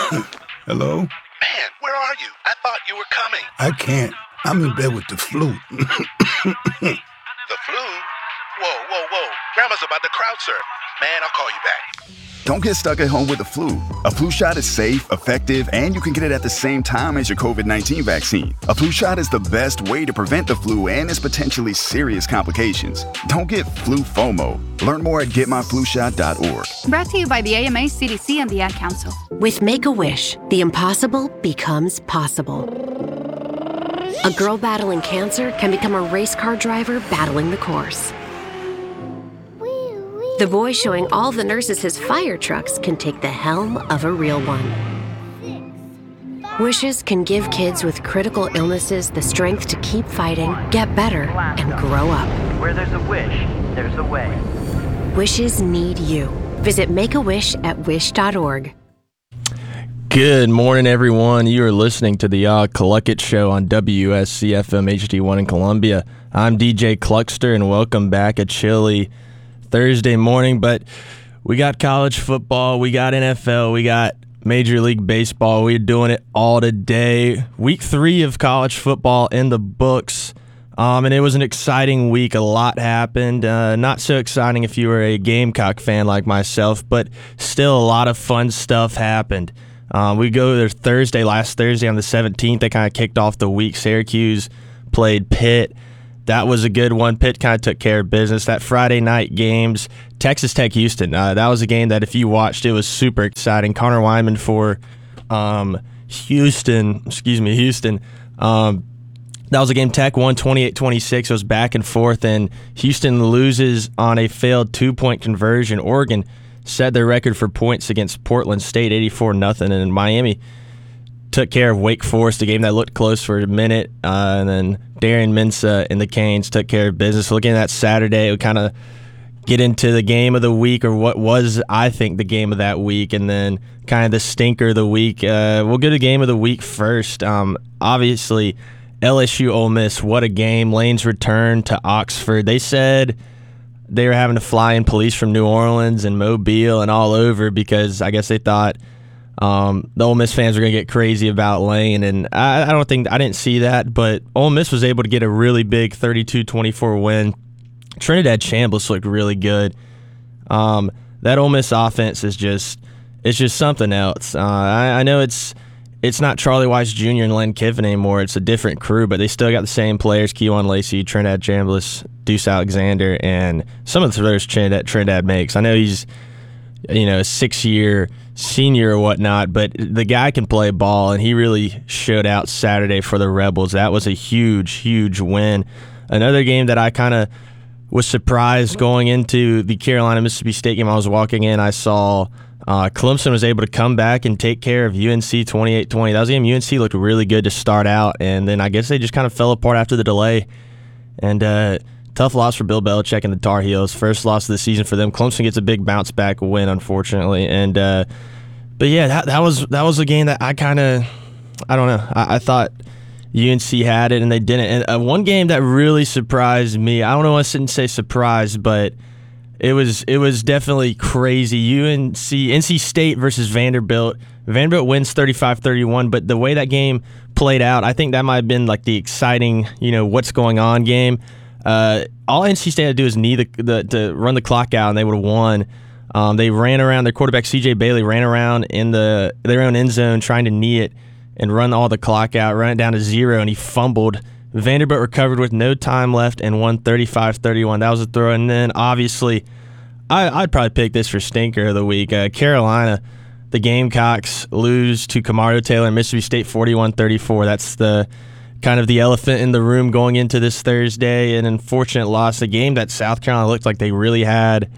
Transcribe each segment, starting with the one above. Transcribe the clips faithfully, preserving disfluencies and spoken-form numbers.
Hello? Man, where are you? I thought you were coming. I can't. I'm in bed with the flu. The flu? Whoa, whoa, whoa. Grandma's about to crowd surf. Man, I'll call you back. Don't get stuck at home with the flu. A flu shot is safe, effective, and you can get it at the same time as your covid nineteen vaccine. A flu shot is the best way to prevent the flu and its potentially serious complications. Don't get flu FOMO. Learn more at get my flu shot dot org. Brought to you by the A M A, C D C, and the Ad Council. With Make-A-Wish, the impossible becomes possible. A girl battling cancer can become a race car driver battling the course. The boy showing all the nurses his fire trucks can take the helm of a real one. Wishes can give kids with critical illnesses the strength to keep fighting, get better, and grow up. Where there's a wish, there's a way. Wishes need you. Visit Make-A-Wish at wish dot org. Good morning, everyone. You are listening to the Y'all Cluckett Show on W S C F M H D one in Columbia. I'm D J Cluckster, and welcome back. A chilly Thursday morning, but we got college football, we got N F L, we got Major League Baseball. We're doing it all today. Week three of college football in the books, um, and it was an exciting week. A lot happened. Uh, not so exciting if you were a Gamecock fan like myself, but still a lot of fun stuff happened. Um, we go there Thursday, last Thursday on the seventeenth. They kind of kicked off the week. Syracuse played Pitt. That was a good one. Pitt kind of took care of business. That Friday night games, Texas Tech Houston, uh, that was a game that if you watched, it was super exciting. Connor Wyman for um, Houston, excuse me, Houston. Um, that was a game Tech won twenty-eight twenty-six. It was back and forth, and Houston loses on a failed two-point conversion. Oregon set their record for points against Portland State, eighty-four nothing, and Miami took care of Wake Forest, a game that looked close for a minute, uh, and then Darian Mensah and the Canes took care of business. Looking at that Saturday, we kind of get into the game of the week, or what was, I think, the game of that week, and then kind of the stinker of the week. Uh, we'll go to game of the week first. Um, obviously, L S U Ole Miss, what a game. Lane's return to Oxford. They said they were having to fly in police from New Orleans and Mobile and all over because I guess they thought Um, the Ole Miss fans are going to get crazy about Lane, and I, I don't think I didn't see that, but Ole Miss was able to get a really big thirty-two twenty-four win. Trinidad Chambliss looked really good. Um, that Ole Miss offense is just it's just something else. Uh, I, I know it's it's not Charlie Weiss Junior and Len Kiffin anymore. It's a different crew, but they still got the same players: Kejuan Lacey, Trinidad Chambliss, Deuce Alexander, and some of the thrillers Trinidad Trinidad makes. I know he's you know a six-year senior or whatnot, but the guy can play ball, and he really showed out Saturday for the Rebels. That was a huge, huge win. Another game that I kind of was surprised going into the Carolina-Mississippi State game. I was walking in, I saw uh, Clemson was able to come back and take care of U N C twenty-eight twenty. That was a game U N C looked really good to start out, and then I guess they just kind of fell apart after the delay. And uh, tough loss for Bill Belichick and the Tar Heels. First loss of the season for them. Clemson gets a big bounce back win, unfortunately. And uh, but yeah, that that was that was a game that I kind of I don't know. I, I thought U N C had it and they didn't. And uh, one game that really surprised me. I don't know. I shouldn't say surprised, but it was it was definitely crazy. U N C N C State versus Vanderbilt. Vanderbilt wins thirty-five thirty-one, but the way that game played out, I think that might have been like the exciting, you know, what's going on game. Uh, all N C State had to do is knee the, the to run the clock out, and they would have won. Um, they ran around. Their quarterback C J Bailey ran around in the their own end zone trying to knee it and run all the clock out, run it down to zero, and he fumbled. Vanderbilt recovered with no time left and won thirty-five thirty-one. That was a throw. And then obviously, I, I'd probably pick this for stinker of the week. Uh, Carolina, the Gamecocks lose to Kamario Taylor, Mississippi State forty-one thirty-four. That's the kind of the elephant in the room going into this Thursday. An unfortunate loss. A game that South Carolina looked like they really had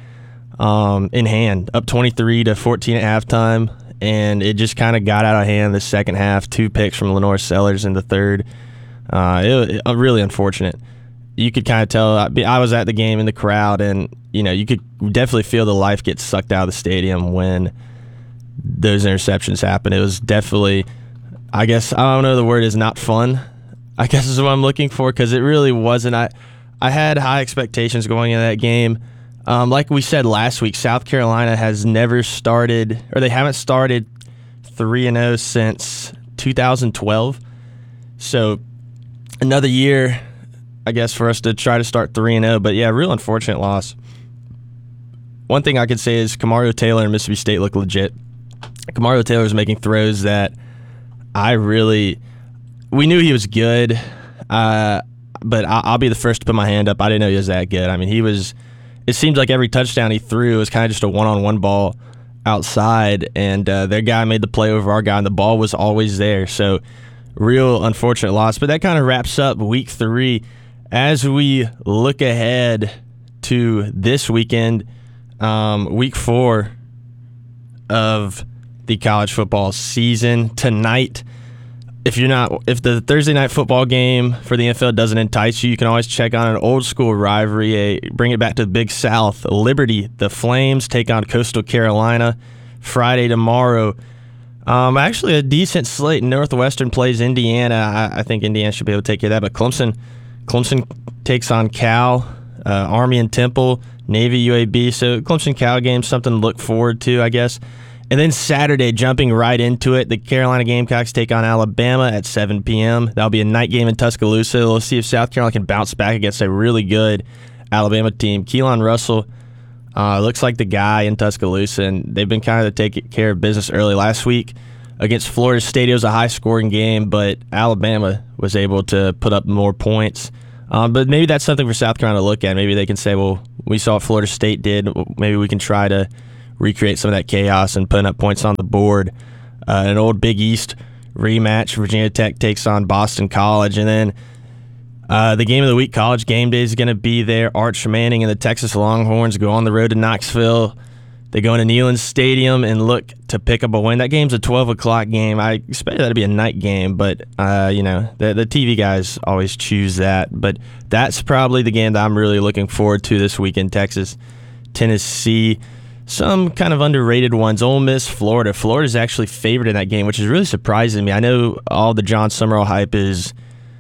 um, in hand, up twenty-three to fourteen at halftime, and it just kind of got out of hand the second half. Two picks from Lenore Sellers in the third. Uh, it, it, really unfortunate. You could kind of tell. I, I was at the game in the crowd, and you know you could definitely feel the life get sucked out of the stadium when those interceptions happen. It was definitely, I guess, I don't know, the word is not fun, I guess is what I'm looking for, because it really wasn't. I, I had high expectations going into that game. Um, like we said last week, South Carolina has never started, or they haven't started three and oh since two thousand twelve. So another year, I guess, for us to try to start three and oh. But, yeah, real unfortunate loss. One thing I could say is Kamario Taylor and Mississippi State look legit. Kamario Taylor is making throws that I really – we knew he was good, uh, but I, I'll be the first to put my hand up. I didn't know he was that good. I mean, he was – it seems like every touchdown he threw was kind of just a one-on-one ball outside, and uh, their guy made the play over our guy, and the ball was always there. So, real unfortunate loss. But that kind of wraps up week three. As we look ahead to this weekend, um, week four of the college football season tonight. If you're not, if the Thursday night football game for the N F L doesn't entice you, you can always check on an old school rivalry. A, bring it back to the Big South. Liberty, the Flames, take on Coastal Carolina Friday tomorrow. Um, actually, a decent slate. Northwestern plays Indiana. I, I think Indiana should be able to take care of that. But Clemson, Clemson takes on Cal, uh, Army and Temple, Navy, U A B. So Clemson Cal game, something to look forward to, I guess. And then Saturday, jumping right into it, the Carolina Gamecocks take on Alabama at seven p.m. That'll be a night game in Tuscaloosa. We'll see if South Carolina can bounce back against a really good Alabama team. Keelan Russell uh, looks like the guy in Tuscaloosa, and they've been kind of taking care of business early last week against Florida State. It was a high-scoring game, but Alabama was able to put up more points. Um, but maybe that's something for South Carolina to look at. Maybe they can say, well, we saw what Florida State did. Maybe we can try to recreate some of that chaos and putting up points on the board. Uh, an old Big East rematch. Virginia Tech takes on Boston College. And then uh, the game of the week, College Game Day, is going to be there. Arch Manning and the Texas Longhorns go on the road to Knoxville. They go into Neyland Stadium and look to pick up a win. That game's a twelve o'clock game. I expect that to be a night game, but, uh, you know, the, the T V guys always choose that. But that's probably the game that I'm really looking forward to this week in Texas, Tennessee. Some kind of underrated ones. Ole Miss, Florida. Florida's actually favored in that game, which is really surprising me. I know all the John Summerall hype is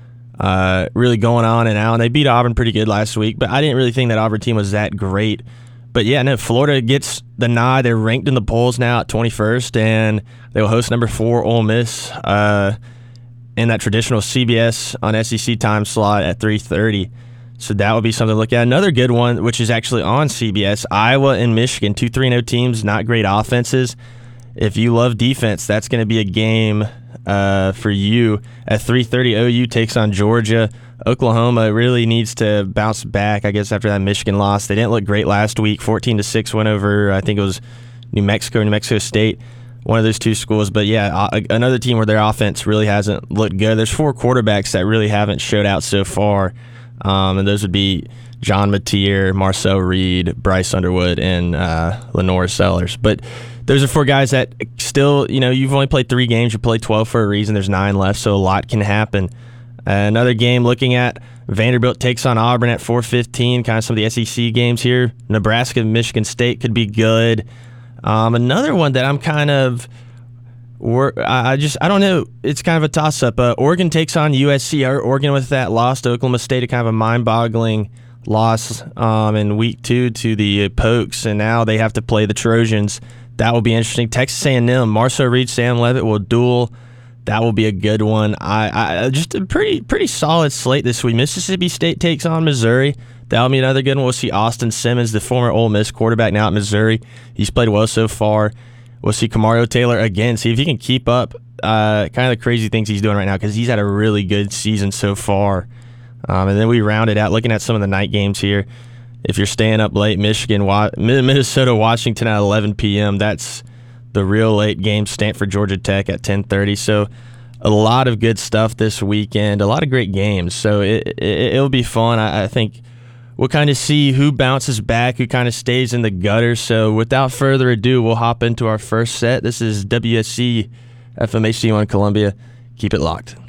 uh, really going on and out, and they beat Auburn pretty good last week, but I didn't really think that Auburn team was that great. But yeah, no, Florida gets the nod. They're ranked in the polls now at twenty-first, and they will host number four Ole Miss uh, in that traditional C B S on S E C time slot at three thirty. So that would be something to look at. Another good one, which is actually on C B S, Iowa and Michigan, two three and oh teams, not great offenses. If you love defense, that's going to be a game uh, for you. At three thirty, O U takes on Georgia. Oklahoma really needs to bounce back, I guess, after that Michigan loss. They didn't look great last week. fourteen to six went over, I think it was New Mexico, New Mexico State, one of those two schools. But yeah, another team where their offense really hasn't looked good. There's four quarterbacks that really haven't showed out so far. Um, and those would be John Mateer, Marcel Reed, Bryce Underwood, and uh, Lenore Sellers. But those are four guys that still, you know, you've only played three games. You played twelve for a reason. There's nine left, so a lot can happen. Uh, another game looking at Vanderbilt takes on Auburn at four fifteen, kind of some of the S E C games here. Nebraska, Michigan State could be good. Um, another one that I'm kind of... I just, I don't know. It's kind of a toss-up. Uh, Oregon takes on U S C. Oregon with that loss to Oklahoma State, a kind of a mind-boggling loss um, in week two to the Pokes, and now they have to play the Trojans. That will be interesting. Texas A and M, Marcel Reed, Sam Levitt will duel. That will be a good one. I, I just a pretty pretty solid slate this week. Mississippi State takes on Missouri. That'll be another good one. We'll see Austin Simmons, the former Ole Miss quarterback, now at Missouri. He's played well so far. We'll see Kamario Taylor again, see if he can keep up uh, kind of the crazy things he's doing right now, because he's had a really good season so far. Um, and then we rounded out looking at some of the night games here. If you're staying up late, Michigan, Minnesota, Washington at eleven p.m., that's the real late game. Stanford, Georgia Tech at ten thirty. So a lot of good stuff this weekend, a lot of great games. So it, it, it'll be fun. I, I think we'll kind of see who bounces back, who kind of stays in the gutter. So without further ado, we'll hop into our first set. This is W S C F M H D one Columbia. Keep it locked.